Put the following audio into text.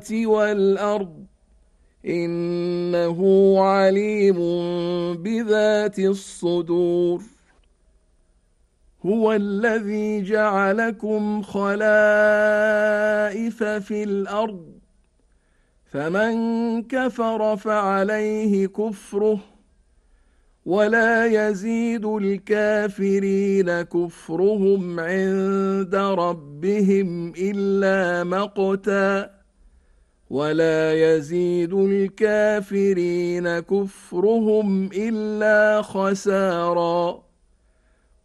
والأرض إنه عليم بذات الصدور. هو الذي جعلكم خلائف في الأرض فمن كفر فعليه كفره ولا يزيد الكافرين كفرهم عند ربهم إلا مقتا ولا يزيد الكافرين كفرهم إلا خسارا.